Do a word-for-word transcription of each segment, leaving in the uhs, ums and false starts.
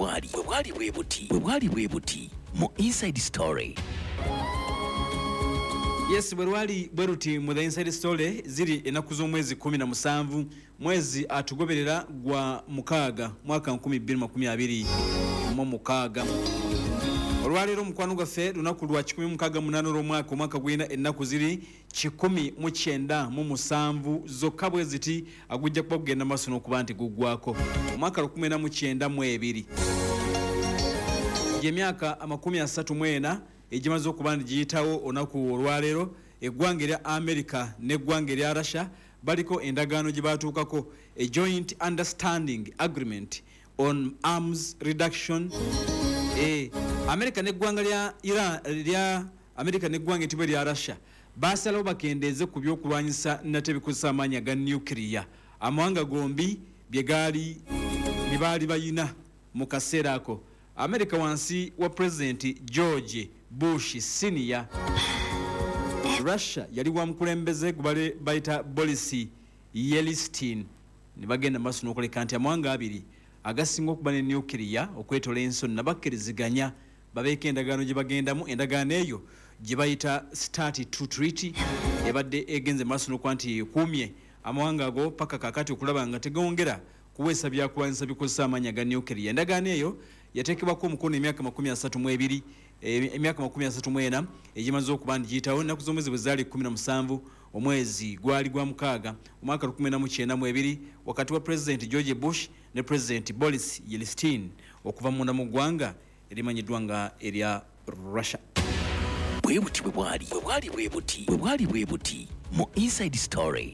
bwali bwali bwebuti bwali bwebuti mu Inside Story. Yes, bwali bweruti mu the Inside Story ziri enaku z'omwezi kumi na musanvu mwezi atugoberera gwa mukaga mwaka nkumi bbiri makumi abiri mu mukaga. Olwalero mukwano gaffe lunaku lwa kikumi mukaga munana olw'omwaka omwaka gwina ennaku ziri kikumi mu kyenda mu musanvu zokka bwe ziti agujja kuba kugenda maaso n'okuba nti guggwako omwaka lukumi na mu kyenda mu ebiri gy'emyaka amakumi asatu mu ena egimaze okuba nti giyitawo olunaku olwalero eggwanga erya America n'eggwanga erya Russia baliko endagaano gye baatuukako a joint understanding agreement on arms reduction. Eh, America n'eggwanga lya Iran lya America n'eggwanga etibwe lya Russia basalawo bakendeeze ku by'okulwanyisa nate bikozesa amaanyi aga nuclear. Amawanga gombi bye gaali bye baali bayina mu kaseera ako. America wansi wa President George Bush Senior. Russia yali wa mukulembeze gubale bayita Boris Yeltsin. Ne bagenda maaso n'okuleka nti amawanga abiri agasinga okuba ne nuclear okwetola ensonyi nabakkiriziganya babeeko endagaano gye bagendamu. Endagaano eyo gye bayita Start to Treaty ebadde egenze maaso n'okuba nti ekuumye amawanga ago paka kakati okulaba nga tegongera kuweesa byakulwanyisa bikozesa amaanyi aga nuclear. Endagaano eyo yateekebwako omukono emyaka makumi asatu mu ebiri emyaka makumi asatu mu ena egimaze okuba nti giyitawo. Ennaku z'omwezi bwe zaali kumi na musanvu omwezi gwali gwa mukaaga omwaka lukumi na mu kyenda mu ebiri wakati wa President George Bush ne President Boris Yeltsin okuva munda mu ggwanga erimanyiddwa nga erya Russia. Bwebuti bwe bwali bwali bwebuti bwali bwebuti mu Inside Story.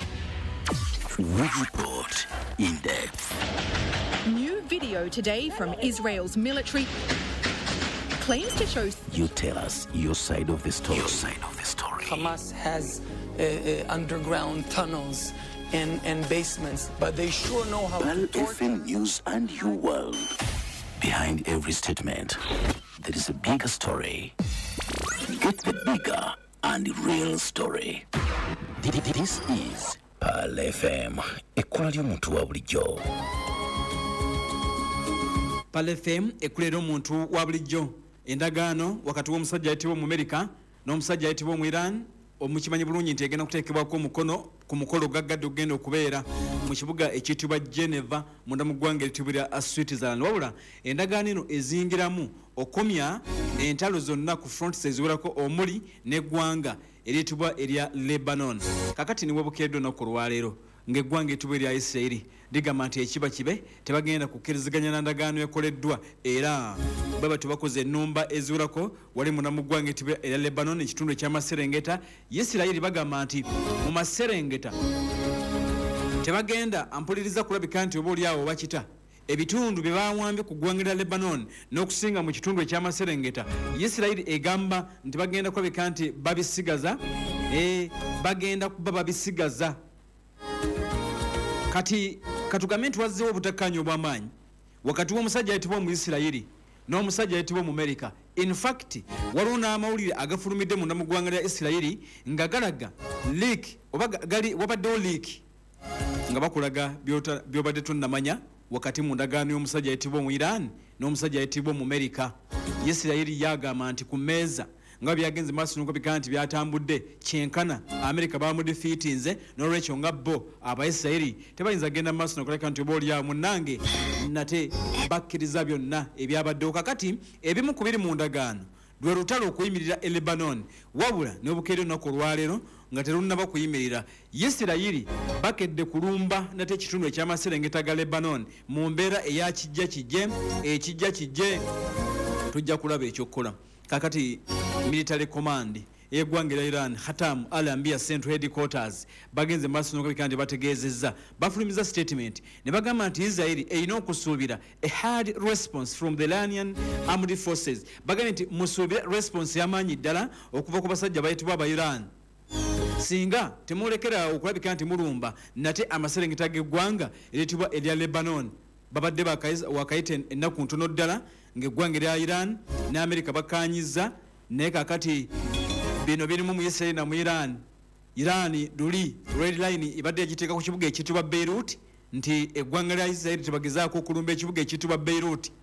We report in depth. New video today from Israel's military claims to show. You tell us your side of the story. Your side of the story. Hamas has uh, uh, underground tunnels and, and basements, but they sure know how Pal to torture. F M News and your world. Behind every statement, there is a bigger story. Get the bigger and real story. This is Pal F M. Ekkola ly'omuntu wa bulijjo. Pal F M ekulera omuntu wa bulijjo. Endagaano wakati w'omusajja ayitibwa mu America n'omusajja ayitibwa mu Iran omukimanyi bulungi nti egenda kuteekebwako omukono ku mukolo gaggadde ogenda okubeera mu kibuga ekiyitibwa Geneva munda mu ggwanga eritibwa lya Switzerland. Wabula endagaano eno ezingiramu okomya entalo zonna ku fronts eziwerako omuli n'eggwanga eryitibwa erya Lebanon. Kakati niwe bukeeredde olunaku olwaleero ng'eggwanga eritibwa erya Isirayiri ligamba nti ekiba kibe tebagenda kukkiriziganya na ndagaano ekoleddwa era bwe bati bakoze ennumba eziwerako wali munda mu ggwanga eritibwa erya Lebanon ekitundu eky'amaserengeta. Isirayiri bagamba nti mu maserengeta tebagenda ampuliriza kulabika nti oba oliawo bakita ebitundu bye bawambye ku ggwanga lya Lebanon n'okusinga mu kitundu eky'amaserengeta. Isirayiri egamba nti bagenda kulabika nti babisigaza eh bagenda kuba babisigaza. Kati katugambe nti wazzeewo obutakkaanya obw'amaanyi wakati w'omusajja ayitibwa mu Isirayiri n'omusajja ayitibwa mu America. In fact waliwo n'amawulire agafulumidde munda mu ggwanga lya Isirayiri nga galaga leak oba gali wabaddewo leak nga bakulaga byobadde tonnamanya wakati mu ndagaano y'omusajja ayitibwa mu Iran n'omusajja ayitibwa mu America. Isirayiri yagamba nti ku mmeeza nga byagenze maaso nuko bikanti byatambudde kyenkana America bamudefeatinze n'olwekyo nga bo Abayisirayiri tebayinza genda maaso nokuleka nti oba olya munnange nate bakkiriza byonna ebyabaddewo. Kakati ebimu ku biri mu ndagaano lwe lutalo okuyimirira e Lebanon wabula n'obukeere olunaku olwaleero nga terunnaba kuyimirira. Isirayiri bakedde kulumba nate ekitundu eky'amaserengeta ga Lebanon mu mbeera eya kijja kijje ekijja kijje tujja kulaba ekyokukola. Kakati military command eggwanga lya Iran Khatam al-Anbiya Central Headquarters bagenze maaso n'okubika nti bategeezezza bafulumiza statement ne bagamba nti Israel erina okusuubira a hard response from the Iranian armed forces. Bagambye nti musuubire response y'amaanyi ddala okuva ku basajja bayitibwa aba Iran. Singa temulekera okulabika nti mulumba nate amaserengeta g'eggwanga eryitibwa erya Lebanon babadde wakayita ennaku ntono ddala ng'eggwanga lya Iran ne America bakkaanyiza naye kakati bino birimu mu Israel na mu Iran. Iran luli red line ibadde yagiteeka ku kibuga ekitibwa Beirut nti eggwanga lya Israel tebagezaako okulumba ekibuga ekitibwa Beirut.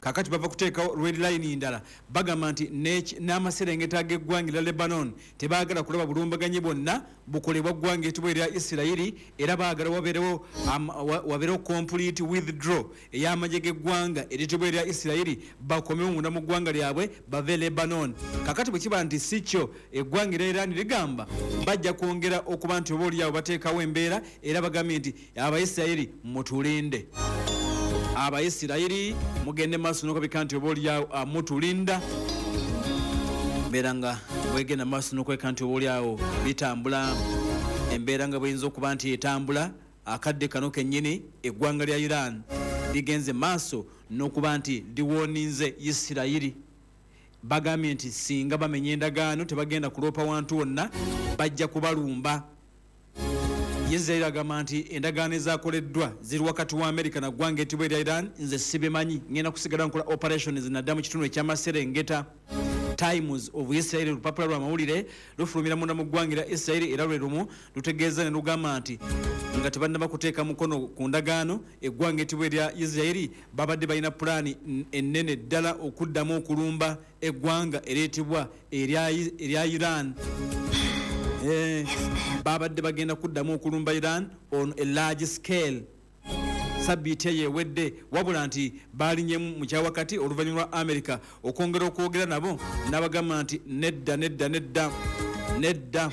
kakati bava kuteekawo red line ndala bagamba nti n'amaserengeta g'eggwanga lya Lebanon tebaagala kulaba bulumbaganye bwonna bukolebwa ggwanga etibwa erya Isirayiri era baagala wabeerewo wabeerewo complete withdraw ey'amagye g'eggwanga eritibwa erya Isirayiri bakomewo munda mu ggwanga lyabwe bave Lebanon. Kakati bwe kiba nti si kyo eggwanga erya Iran ligamba bajja kwongera okuba nti oba oliawo bateekawo embeera era bagambye nti Abayisirayiri mutulinde. Abayisirayiri mugende maaso n'okubika nti oba oliawo mutulinda embeera nga bwegenda maaso n'okweka nti oba oliawo bitambula embeera nga bweyinza okuba nti etambula akadde kano kennyini eggwanga lya Iran ligenze maaso n'okuba nti liwoninze Isirayiri. Bagambye nti singa bamenya endagaano tebagenda kuloopa wantu wonna bajja kubalumba. Israel agamba nti endagaano ezaakoleddwa ziri wakati wa America na ggwanga etibwa erya Iran nze sibimanyi ngenda kusigala nkola operations nadda mu kitundu eky'amaserengeta. Times of Israel olupapula lwa mawulire lufulumira munda mu ggwanga erya Israel era lwe lumu lutegeeza ne lugamba nti nga tebannaba kuteeka mukono ku ndagaano eggwanga etibwa erya Israel babadde balina pulaani ennene ddala okuddamu okulumba eggwanga ereetibwa erya Iran. Eh, babadde bagenda kuddamu okulumba Iran on a large scale. Sabbiiti eyewedde wabula nti baalinyemu mu kyawakati oluvannyuma lwa America okwongera okwogera nabo n'abagamba nti nedda nedda nedda nedda.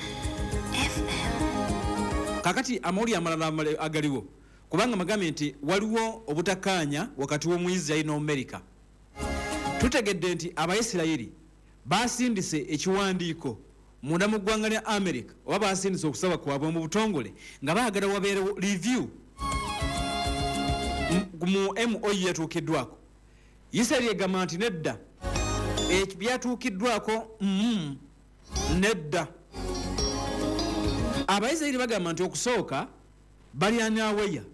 Kakati amawulire amalala agaliwo kubanga magambye nti waliwo obutakkaanya wakati w'Omuyisirayiri n'Omerika. Tutegedde nti Abayisirayiri baasindise ekiwandiiko munda mu ggwanga lya America oba baasindise okusaba kwabwe mu butongole nga baagala wabeerewo review mu M O U yatuukiddwako. Isirayiri egamba nti nedda byatuukiddwako mm, nedda. Abayisirayiri bagamba nti okusooka balyanaaweya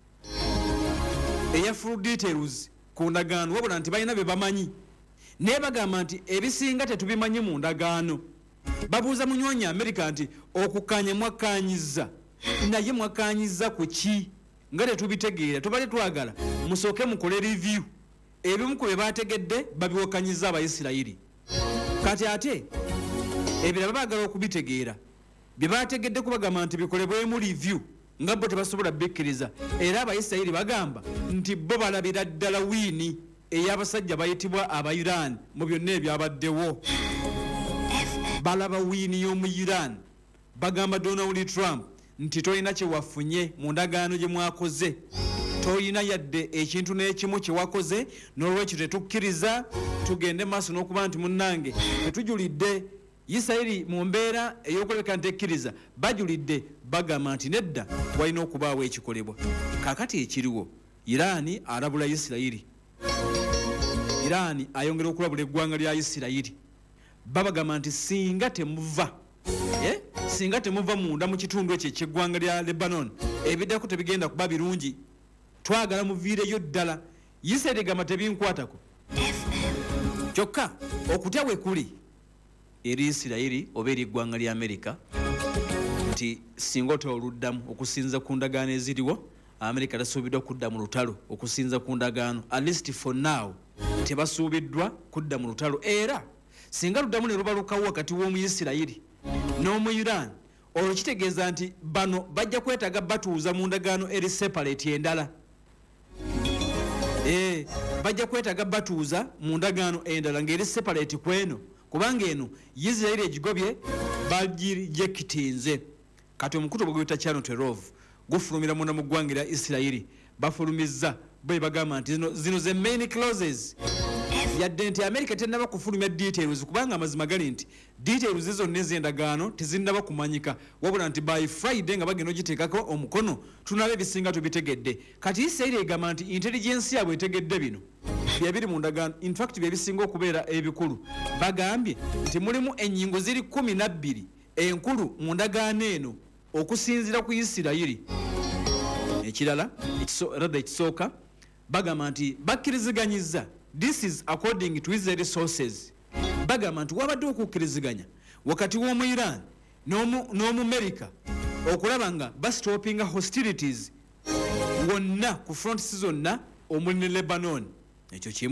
eya full details ku ndagaano wabula nti balina bye bamanyi naye bagamba nti ebisinga tetubimanyi mu ndagaano. Babuuza munyoonya America nti okukkaanya mwakkaanyiza naye mwakkaanyiza ku ki nga tetubitegeera tubale twagala musooke mukole review ebimu ku bye baategedde babiwakkanyiza Abayisirayiri. Kati ate ebirala baagala okubitegeera bye baategedde kubagamba nti bikolebwemu review nga bo tebasobola bikkiriza era Abayisirayiri bagamba nti bo balabira ddala wiini ey'abasajja bayitibwa aba Iran mu byonna ebyabaddewo. Balaba wiini y'omu Iran bagamba Donald Trump nti tolina kye wafunye mu ndagaano gye mwakoze, tolina yadde ekintu n'ekimu kye wakoze, n'olwekyo tetukkiriza tugende maaso n'okuba nti munnange tetujulidde. Isirayiri mu mbeera ey'okulabika nti ekkiriza bajulidde bagamba nti nedda walina okubaawo ekikolebwa. Kaakati ekiriwo Iran alabula Isirayiri, Iran ayongera okulabula eggwanga lya Isirayiri. Babagamba nti singa temuva eh? singa temuva munda mu kitundu ekyo eky'eggwanga lya Lebanon ebiddako tebigenda kuba birungi, twagala muviireyo ddala. Isirayiri egamba tebinkwatako kyokka okutya we kuli eri Isirayiri oba eri eggwanga lya America nti singa otya oluddamu okusinza ku ndagaano eziriwo, America tasuubiddwa kudda mu lutalo okusinza ku ndagaano, at least for now tebasuubiddwa kudda mu lutalo. Era singa luddamu ne lubalukawo wakati w'Omuyisirayiri n'omu Iran olwo kitegeeza nti bano bajja kwetaaga batuuza mu ndagaano eri separate endala. Eh, bajja kwetaaga batuuza mu ndagaano endala ng'eri separate kweno kubanga eno Isirayiri egigobye bagijekitinze. Kati omukutu bwe guyita Channel twelve gufulumira munda mu ggwanga lya Isirayiri bafulumizza bwe bagamba nti zino, zino ze main clauses yadde nti America tennaba kufulumya details kubanga amazima gali nti details zonna ez'endagaano tezinnaba kumanyika wabula nti by Friday nga bagenda ogiteekako omukono tunabe ebisinga tubitegedde. Kati Isirayiri egamba nti intelligence yabwe etegedde bino byebiri mu ndagaano, in fact byebisinga okubeera ebikulu. Bagambye nti mulimu ennyingo ziri kumi na bbiri enkulu mu ndagaano eno okusinziira ku Isirayiri. Ekirala rather ekisooka bagamba nti bakkiriziganyizza. This is according to Israeli sources. Bagamba nti wabadde okukkiriziganya wakati w'omu Iran n'omu America okulaba nga bastopinga hostilities wonna ku fronts zonna omuli ne Lebanon. Ekyo kimu.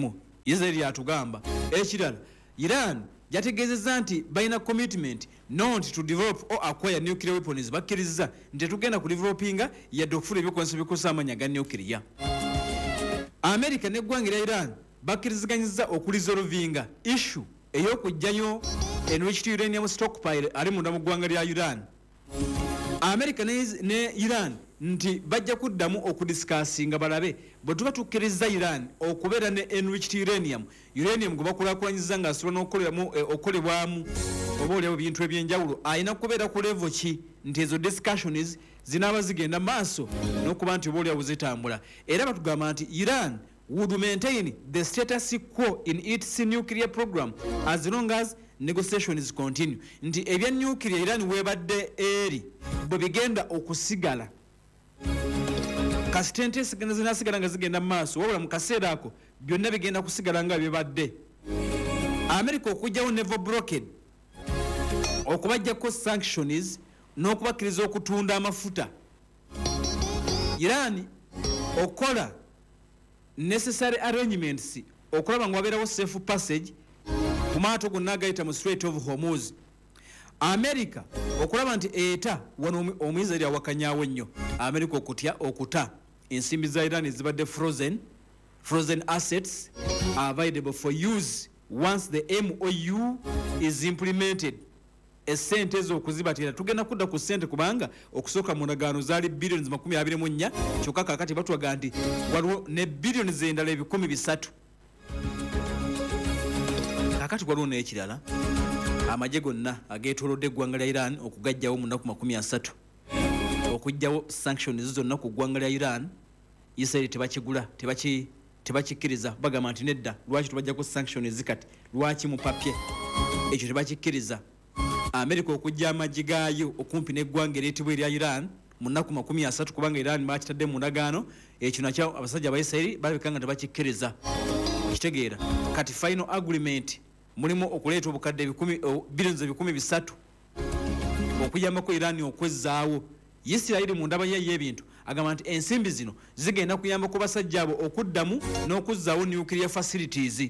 Israel yatugamba ekirala Iran yategezeza nti balina commitment not to develop or acquire nuclear weapons bakkiriza nti tugenda ku developinga yadde okufuna ebyokonso bikosa amanya ga nuclear. America n'eggwanga lya Iran bakkiriziganyizza okulisolvinga issue ey'okujjayo enriched uranium stockpile ali munda mu ggwanga lya Iran. America ne, ne Iran nti bajja kuddamu okudiscussinga balabe bwe tuba tukkiriza Iran okubeera ne enriched uranium uranium gwe bakulaakulanyiza nga asobola n'okukoleramu eh, okolebwamu oba oliawo bintu ebyenjawulo ayina kubeera ku level ki nti ezo discussions zinaaba zigenda maaso n'okuba nti oba oliawo zitambula era batugamba nti Iran would maintain the status quo in its nuclear program as long as negotiations continue. Nti ebya nuclear Iran webadde eri bwe bigenda okusigala kasitente zinasigala nga zigenda maaso wabula mu kaseera ako byonna bigenda kusigala nga bibadde. America okujjawo naval blockade okubajjako sanctions n'okubakkiriza okutunda amafuta. Iran okola necessary arrangements okulaba nga wabeerawo safe passage ku maato gonna agayita mu Strait of Hormuz. America okulaba nti eta wano omuyizali awakanyawo ennyo America okutya okuta ensimbi za Iran zibadde frozen frozen assets are available for use once the M O U is implemented. Esente ez'okuzibatira tugenda kudda ku ssente kubanga okusooka mu ndagaano zaali billions makumi abiri mu nnya kyokka kakati batwaga nti waliwo ne billions endala ebikumi bisatu. Kakati waliwo n'ekirala amagye gonna ageetoolodde eggwanga lya Iran okugajjawo mu nnaku makumi asatu okugjawo sanctions zonna ku ggwanga lya Iran. Israel tebakigula tebaki tebakikkiriza bagamba nti nedda lwaki tubajjako sanctions zikati lwaki mu papye ekyo tebakikkiriza. America okujja amagye gaayo okumpi n'eggwanga eryetibwa erya Iran mu nnaku makumi asatu kubanga Iran bakitadde mu ndagaano ekyo nakyo abasajja ba Israel balabika nga tebakikkiriza. Kitegeera kati final agreement mulimu okuleeta obukadde ebikumi billions ebikumi bisatu okuyambako Iran okwezzaawo. Israel mu ndaba ye y'ebintu agamba nti ensimbi zino zigenda kuyamba ku basajja abo okuddamu n'okuzzaawo nuclear facilities.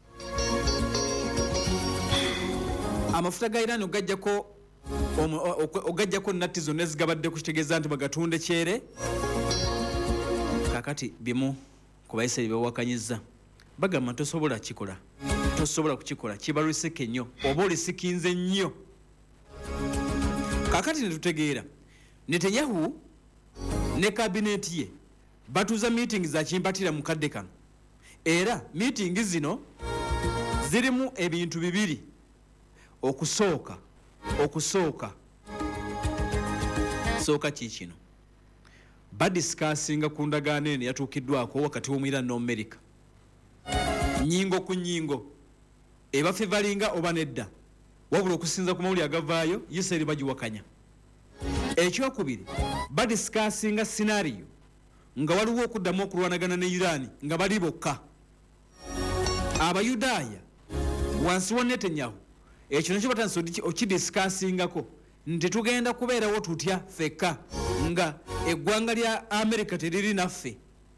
Amafuta ga Iran ogajjako ogajjako natti zonna ezigabadde kukitegeeza nti bagatunde kyere. Kakati bimu ku Baisirairi bewakanyizza bagamba tosobola kikola tosobola kukikola kibalwiseke nnyo oba olisikinze nnyo. Kakati ne tutegeera Netanyahu ne kabineti ye batuuza meeting za kimpatira mu kadde kano era meeting zino zirimu ebintu bibiri okusooka okusooka sooka kikino badiscussinga ku ndagaano eno yatuukiddwako wakati w'omu Iran n'America nyingo ku nyingo eba fevalinga oba nedda wabula okusinza ku mawulire agavaayo Israel bagiwakanya. Ekyokubiri badiscussinga scenario nga waliwo okuddamu okulwanagana ne Iran nga bali bokka. Abayudaaya wansi wa Netanyahu ekyo nakyo batandise okidiscussingako nti tugenda kubeerawo tutya fekka nga eggwanga lya America teriri naffe.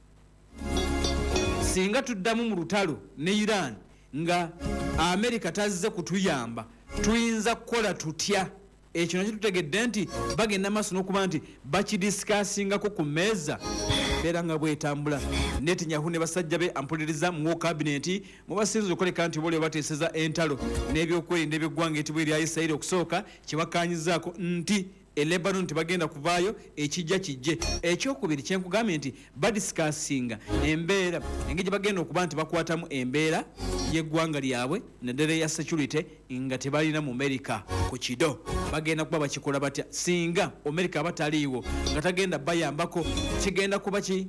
Singa tuddamu mu lutalo ne Iran nga America tazze kutuyamba tuyinza kukola tutya. Ekyo nakyo tutegedde nti bagenda maaso n'okuba nti bakidiscussingako ku mmeeza beera nga bwetambula. Netanyahu ne basajja be ampuliriza mu kabineti mu basinze okoleka nti bole bateeseza entalo n'ebyokwerinda eby'eggwanga etibwa erya Israel okusooka kye bakanyizaako nti e Lebanon tebagenda kuvaayo ekijja kijje. Ekyokubiri kyenkugambye nti badiscussinga embeera engeri gye bagenda okuba nti bakwatamu embeera y'eggwanga lyabwe naddala ya security nga tebalina mu America ku kido bagenda kuba bakikola batya singa America abataliiwo nga tagenda bayambako kigenda kuba ki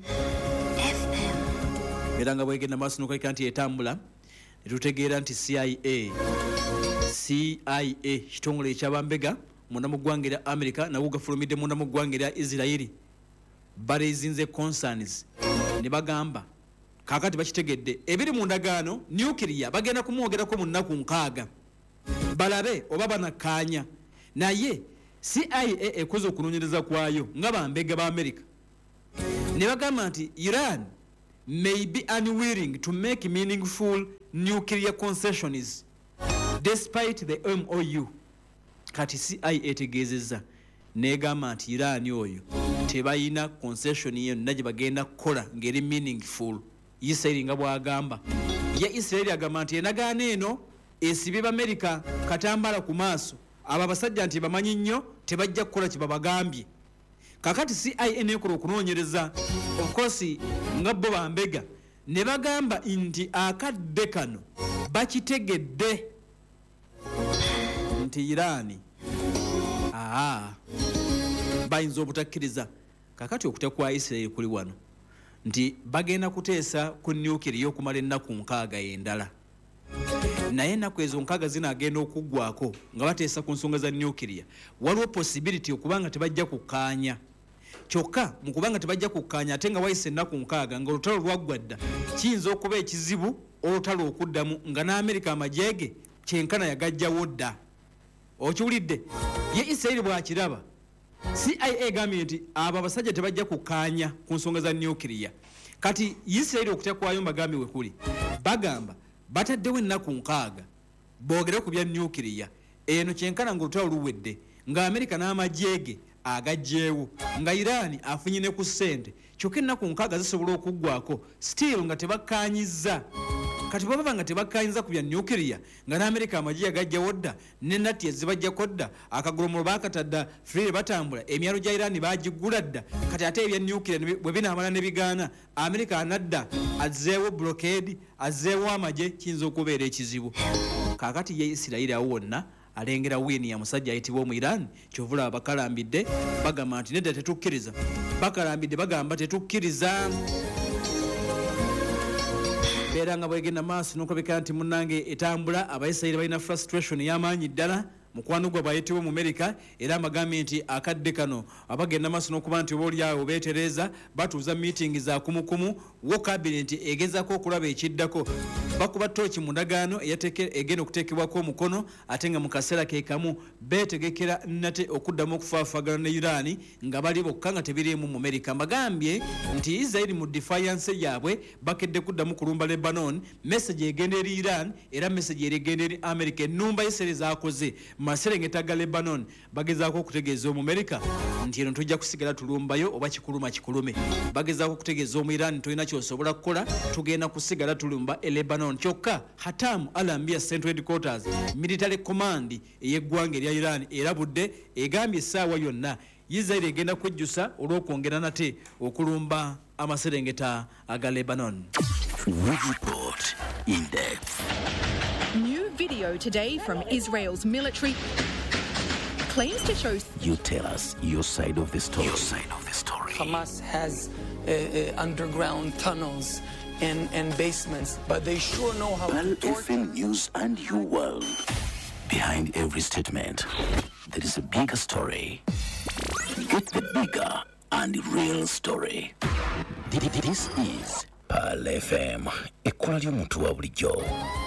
era nga bwegenda maaso n'okuleka nti etambula ne tutegeera nti C I A C I A kitongole ekyabambega munda mu ggwanga erya America nawo gafulumidde munda mu ggwanga erya Israel balezinze concerns ne bagamba kakati bakitegedde ebiri mu ndagaano nuclear bagenda kumwogerako mu nnaku nkaaga balabe oba banakkaanya naye C I A ekoze okunoonyereza kwayo nga bambega ba America ne bagamba nti Iran may be unwilling to make meaningful nuclear concessions despite the M O U. Kati C I A etegeezezza n'egamba nti Iran oyo tebalina concession yonna gye bagenda kukola ngeri meaningful. Israel nga bw'agamba ye Israel agamba nti enagaano eno esibye b'Amerika katambala ku maaso abo abasajja nti bamanyi nnyo tebajja kukola kye babagambye. Kakati C I A nekola okunoonyereza of course nga bo bambega ne bagamba nti akadde kano bakitegedde nti Iran aa bayinza obutakkiriza. Kakati okutya kwa Israel kuli wano nti bagenda kuteesa ku nuclear y'okumala ennaku nkaaga endala, naye ennaku ezo nkaaga zinaagenda okuggwako nga bateesa ku nsonga za nuclear. Waliwo possibility okubanga tebajja kukkaanya kyokka mu kubanga tebajja kukkaanya ate nga wayise ennaku nkaaga nga olutalo lwaggwadda kiyinza okuba ekizibu olutalo okuddamu nga n'Amerika amajeege kyenkana yagajjawo dda. Okiwulidde ye Israel bw'akiraba C I A egambye nti abo abasajja tebajja kukkaanya ku nsonga za nuclear. Kati Israel okutya kwayo mbagambye we kuli bagamba bataddewo ennaku nkaaga boogere ku bya nuclear eno kyenkana ng'olutalo luwedde nga Amerika n'amajeege agajjeewo nga Iran afunyine ku ssente kyokka ennaku nkaaga zisobola okuggwako still nga tebakkaanyizza. Kati baba nga tebakkaanyiza ku bya nuclear nga n'Amerika amajiya gajjawo dda ne natti ezibajjako dda akagolomola baakatadda free batambula emyalo gya Iran baagigula dda. Kati ate ebya nuclear bwe binaamala ne bigaana Amerika anadda azzeewo blockade azzeewo amaje kiyinza okubeera ekizibu. Kaakati ye Israel awo wonna alengera wini ya musajja ayitibwa mu Iran kyovula bakalambidde bagamba nti nedda tetukkiriza. Bakalambidde bagamba tetukkiriza. Beera nga bwegenda maaso n'okulabika nti munnange etambula Abayisirayiri balina frustration y'amaanyi ddala mukwano gwa bayitibwa mu Amerika era amagambye nti akadde kano abagenda maaso n'okuba nti obaolyawo beetereza batuuza meeting za kumukumu wo cabinet egezaako okulaba ekiddako bakuba ttooki mu ndagaano egenda okuteekebwako omukono ate nga mu kaseera ke kamu beetegekera nate okuddamu okufaafagana ne Iran nga bali bokka nga tebiriimu mu Amerika. Mbagambye nti Israel mu defiance yaabwe bakedde kuddamu kulumba Lebanon, message egenda eri Iran era message egenda eri Amerika. Ennumba Israel zaakoze maserengeta ga Lebanon bagezaako okutegeeza omu Amerika nti eno tujja kusigala tulumbayo oba kikuluma kikulume. Bagezaako okutegeeza omu Iran tolina kyosobola kukola tugenda kusigala tulumba e Lebanon. Kyokka Hatam al-Anbiya Central Headquarters Military Command ey'eggwanga erya Iran erabudde egambye essaawa yonna Israel egenda kwejjusa olw'okwongera nate okulumba amaserengeta aga Lebanon. Report in depth. New video today from Israel's military claims to show... You tell us your side of the story. Your side of the story. Hamas has uh, uh, underground tunnels and, and basements, but they sure know how Pal to F M News and You World. Behind every statement, there is a bigger story. Get the bigger and real story. This is Pal F M. Ekkola ly'omuntu wa bulijjo.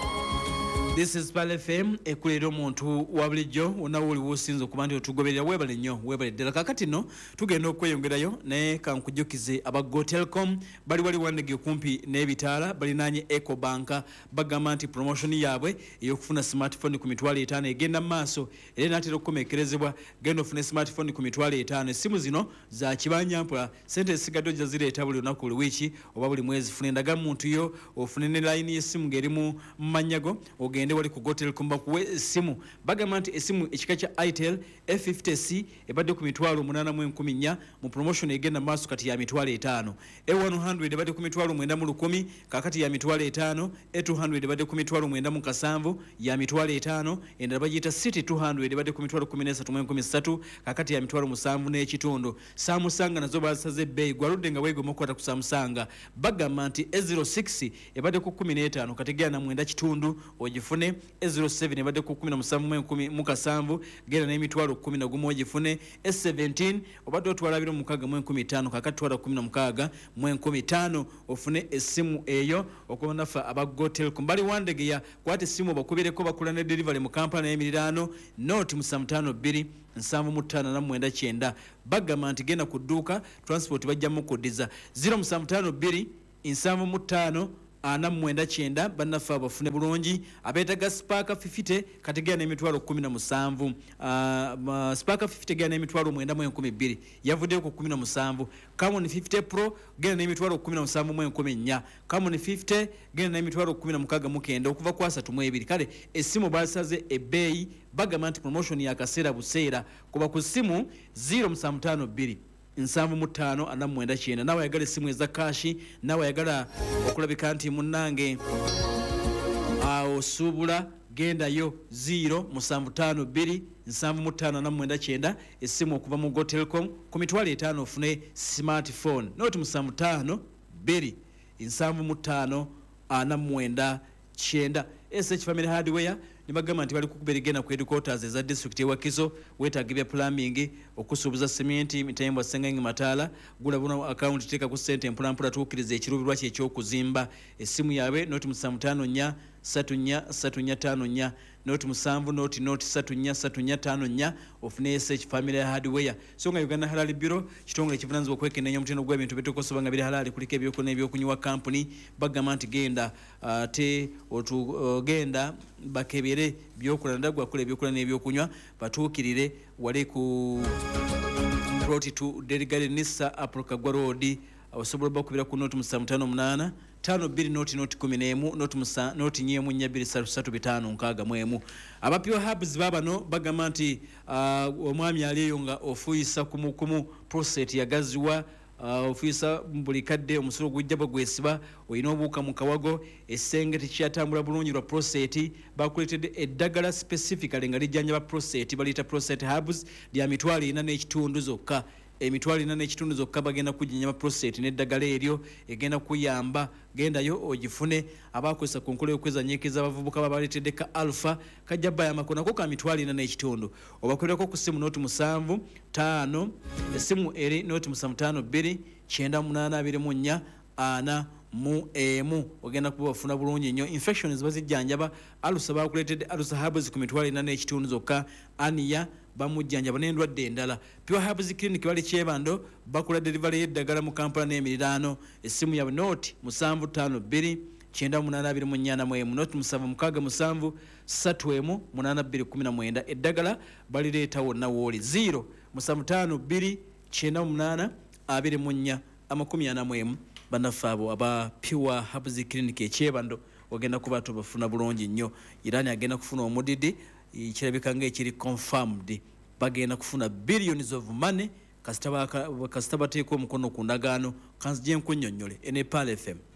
This is Pal F M ekulera omuntu wa bulijjo wonna woliwo osinza okuba nti otugoberera weebale nnyo weebale ddala. Kaakati nno tugenda okweyongerayo naye kankujjukize aba Go Telecom bali wali wandege kumpi n'ebitaala balinaanye Ecobank bagamba nti promotion yaabwe ey'okufuna smartphone ku mitwalo etaano egenda mu maaso era naatera okukomekerezebwa genda ofune smartphone ku mitwalo etaano. Essimu zino za kibanyampula sente ezisigadde ojja zireeta buli lunaku buli wiiki oba buli mwezi. Funa endaga muntu yo ofune ne layini y'essimu ng'erimu mmanyago ogende wali ku Go Telecom bakuwe essimu bagamba nti essimu ekika kya Itel F fifty C ebadde ku mitwalo munaana mu enkumi nnya mu promotion egenda maaso kati ya mitwalo etaano. E one hundred ebadde ku mitwalo mwenda mu lukumi kakati ya mitwalo etaano. E two hundred ebadde ku mitwalo mwenda mu kasanvu ya mitwalo etaano. Endala bagiyita City two hundred ebadde ku mitwalo kumi n'esatu mu enkumi ssatu kakati ya mitwalo musanvu n'ekitundu. Samusanga nazo basaze ebbeeyi gwaludde nga weegoma okukwata ku Samusanga bagamba nti E zero six ebadde ku kumi n'etaano kati genda na mwenda kitundu ogifune. E zero seven ebadde ku kumi na musanvu mu enkumi mu kasanvu genda n'emitwalo kumi na gumu ogifune. E seventeen obadde otwala abiri mu mukaaga mu enkumi ttaano kakati twala kumi na mukaaga mu enkumi ttaano ofune essimu eyo okuba naffe aba Go Telecom bali wandegeya kwata essimu bakubireko bakola ne delivery mu kampala y'emiriraano noti musanvu ttaano bbiri nsanvu mu ttaano na mwenda kyenda bagamba nti genda ku dduuka transport bajja mu kuddiza zero musanvu ttaano bbiri nsanvu mu ttaano ana mu mwenda kyenda bannaffe abafune bulungi abeetaga Spark fifty kategera n'emitwalo kumi na musanvu uh, Spark fifty gera n'emitwalo mwenda mu enkumi bbiri yavuddeyo ku kumi na musanvu Camon fifty Pro gera n'emitwalo kumi na musanvu mu enkumi nnya Camon fifty gera n'emitwalo kumi na mukaaga mu kenda okuva ku asatu mu ebiri kale essimu basaze ebbeeyi bagamba nti promotion ya kaseera buseera kuba ku ssimu zero musanvu ttaano bbiri nsanvu mu ttaano ana mu mwenda kyenda nawe ayagala essimu eza kashi nawe ayagala okulabika nti munnange osuubula gendayo zero musanvu ttaano bbiri nsanvu mu ttaano ana mu mwenda kyenda essimu okuva mu Go Telecom ku mitwalo etaano ofune smartphone noti musanvu ttaano bbiri nsanvu mu ttaano ana mu mwenda kyenda S H Family Hardware nibagamba nti bali kukuberigena ku headquarters eza district ya Wakiso wetagibya plumbing okusuubuza cement mitayimbo Sengenge Matala gula buno account teka ku sente empulampula tuukiriza ekirubirwa kye ky'okuzimba essimu yawe noti musanvu ttaano nnya ssatu nnya ssatu nnya ttaano nnya noti musanvu noti noti ssatu nnya ssatu nnya ttaano nnya ofune S H Family Hardware so nga Uganda Halal Bureau kitongole kivunaanyizibwa okwekenneenya omutindo gw'ebintu bitukosoba nga biri halali kuliko ebyokunywa n'ebyokunywa company bagamba nti genda ate otugenda bakebere byokulana ndagwa kule byokulana n'ebyokunywa batuukirire wali ku Road to Delegate Nissa Aproka Gwa Road osobola bakubira ku noti musanvu ttaano munaana ttaano bbiri noti noti kumi n'emu noti musa noti nnyemu nnya bbiri ssatu ssatu bitaano nkaaga mu emu abapiwa hubs baabano bagamba nti omwami aliyo nga ofuyisa kumukumu prostate yagaziwa Uh, ofisa buli kadde omusolo gujja bagwesiba oyina obuuka mu kawago essenge tekyatambula bulungi lwa prostate bakuletedde eddagala specifically nga lijjanja ba prostate baliyita prostate hubs lya mitwalo ina n'ekitundu zokka emitwalo ina n'ekitundu zokka bagenda kujjanya ba prostate n'eddagala eryo egenda kuyamba gendayo ogifune abakozesa ku nkola y'okwezanyiikiriza abavubuka babaleetedde ka alpha kajja bayambako nako ka mitwalo ina n'ekitundu obakolerako ku ssimu noti musanvu ttaano essimu eri noti musanvu ttaano bbiri kyenda munaana abiri mu nnya ana mu emu ogenda kuba bafuna bulungi nnyo infections bazijjanjaba alusa bakuleetedde alusa hubs ku mitwalo ina n'ekitundu zokka aniya bamujjanjaba n'endwadde endala pure hubs clinic bali kyebando bakola delivery y'eddagala mu Kampala n'emiriraano essimu yaabwe noti musanvu ttaano bbiri kyenda munaana abiri mu nnya mu emu noti musanvu mukaaga musanvu ssatu emu munaana bbiri kumi na mwenda eddagala balireeta wonna wooli zero musanvu ttaano bbiri kyenda munaana abiri mu nnya amakumi ana mu emu bannaffe abo aba pure hubs clinic ekyebando ogenda kuba tubafuna bulungi nnyo Irani agenda kufuna omudidi kirabika ng'ekiri confirmed bagenda kufuna billions of money kasita bateeka omukono ku ndagaano kanzije nkunnyonnyole e Nepal F M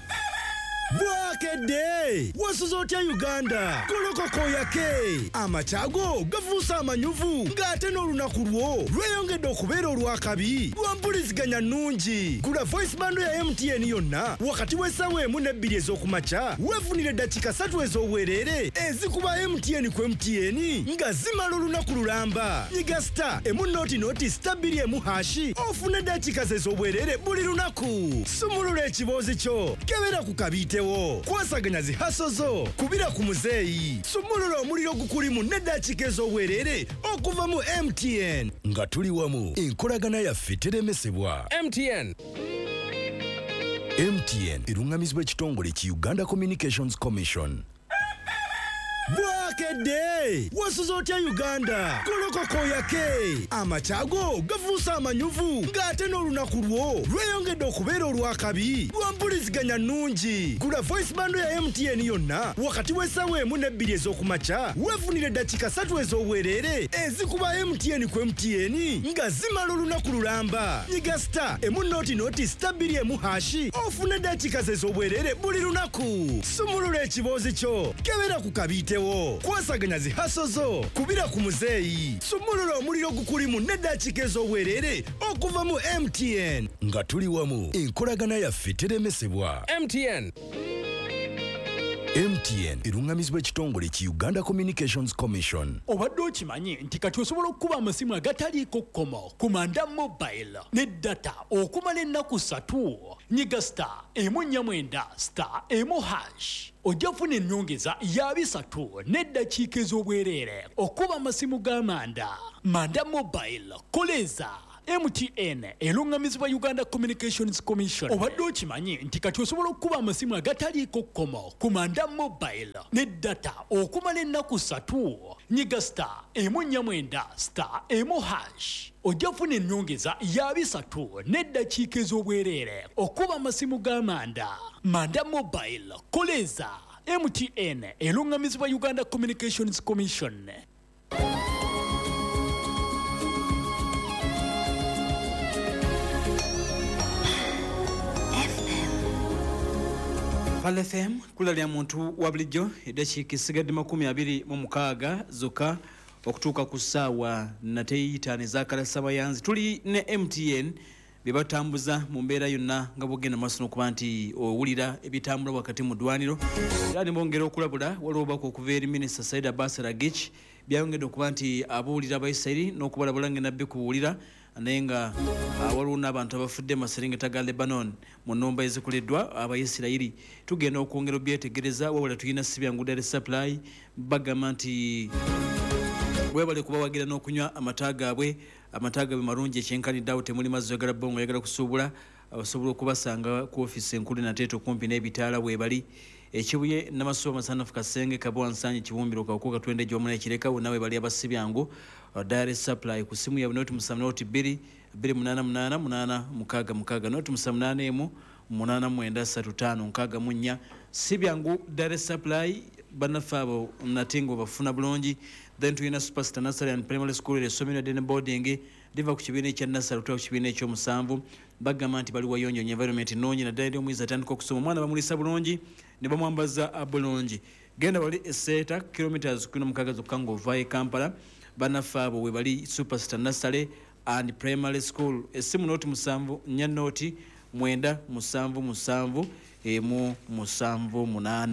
Bwakedde wasuza otya Uganda kolokoko yake amachago gafuusa amanyuvu ng'ate n'olunaku lwo lweyongedde okubeera olwakabi lwampuliziganya nnungi gula voice bando ya M T N yonna wakati w'essaawa emu n'ebbiri ez'okumakya weefunire eddakiika ssatu ez'obwereere ezikuba M T N ku M T N nga zimala olunaku lulamba nyiga star emu noti noti star bbiri emu hashi ofune eddakiika ze ez'obwereere buli lunaku sumulula ekiboozi kyo kebera ku kabiite kwasaganya zihaso zo kubira ku muzeeyi sumulula omuliro gukulimu n'eddakiika ez'obwereere okuva mu M T N nga tuli wamu enkolagana yaffe teremesebwa. M T N M T N erungamizibwa ekitongole ki Uganda Communications Commission. Bwakedde wasuza otya Uganda kolokoko yake amachago gafuusa amanyuvu ng'ate n'olunaku lwo lweyongedde okubeera olwakabi lwampuliziganya nnungi gula voice bando ya M T N yonna wakati w'essaawa emu n'ebbiri ez'okumakya weefunire eddakiika ssatu ez'obwereere ezikuba M T N ku M T N nga zimala olunaku lulamba nyiga star emu noti noti star bbiri emu hashi ofune eddakiika ze ez'obwereere buli lunaku sumulula ekiboozi kyo kebera ku kabiite kwasaganya zihaso zo kubira ku muzeeyi sumulula omuliro gukulimu n'eddakiika ez'obwereere okuva mu M T N nga tuli wamu enkolagana yaffe teremesebwa. M T N M T N erungamizibwa ekitongole ki Uganda Communications Commission. Obadde okimanyi nti kati osobola okuba amasimu agataliiko kkomo ku Manda Mobile ne data okumala ennaku ssatu nyiga star emu nnya mwenda star emu hash ojja kufuna ennyongeza ya bisatu n'eddakiika ez'obwereere okuba amasimu ga Manda. Manda Mobile koleza M T N elungamizibwa Uganda Communications Commission. Obadde okimanyi nti kati osobola okuba amasimu agataliiko kkomo ku Manda Mobile ne data okumala ennaku ssatu. Nyiga star emu nnya mwenda star emu hash. Ojja kufuna ennyongeza ya bisatu n'eddakiika ez'obwereere okuba amasimu ga Manda. Manda Mobile koleza. M T N elungamizibwa Uganda Communications Commission. Pal F M kula lya muntu wa bulijjo eddakiika esigadde makumi abiri mu mukaaga zokka okutuuka ku ssaawa nateyitaano ez'akalasamayanzi. Tuli ne M T N bye batambuza mu mbeera yonna nga bwogenda maaso n'okuba nti owulira ebitambula wakati mu ddwaniro. Era ne bongera okulabula waliwo obubaka okuva eri minisita Said Abbas Ragich byayongedde okuba nti abuulira Abayisirayiri n'okubalabula ng'enabbi kubuulira naye nga waliwo n'abantu abafudde mu maserengeta ga Lebanon mu nnumba ezikoleddwa Abayisirayiri. Tugenda okwongera obyetegereza wabula tulina Sibyangu Dairy Supply bagamba nti webale kubawagira n'okunywa amata gaabwe. Amata gaabwe marungi ekyenkanidde awo temuli mazzi oyagala bbongo oyagala kusuubula osobola okubasanga ku ofiisi enkulu nateeta okumpi n'ebitaala weebali Ekibuye Namasoba Masanafu Kasenge Kabwa Nsanye Kibumbiro Kakuka twende jomuna ekireka wona we bali abasibyangu Dairy Supply ku simu ya noti musamu noti bbiri bbiri munana munana munana mukaga mukaga noti musamu nane emu munana mwenda ssatu ttaano nkaaga mu nnya. Sibyangu Dairy Supply banafabo natingo bafuna bulungi. Then tuyina Superstar Nursery and Primary School esomero dene boarding liva ku kibiina ekya Nursery ku kibiina ekyomusanvu bagamba nti bali wayonyo environment nonyi na dairy omwiza atandika okusoma omwana bamulisa bulungi ne bamwambaza bulungi. Genda wali eseta kilometers kuna mukaga zokka ng'ovaayo Kampala banafabo we bali Superstar Nursery and Primary School esimu noti musanvu nnya noti mwenda musanvu musanvu emu musanvu munana.